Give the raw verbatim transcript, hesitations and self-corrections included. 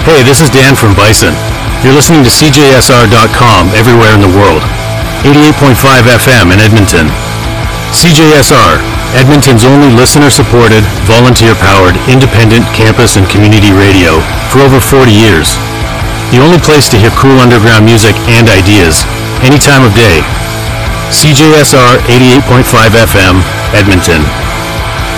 Hey, this is Dan from Bison. You're listening to C J S R dot com everywhere in the world. eighty-eight point five F M in Edmonton. C J S R, Edmonton's only listener-supported, volunteer-powered, independent campus and community radio for over forty years. The only place to hear cool underground music and ideas, any time of day. C J S R eighty-eight point five F M, Edmonton.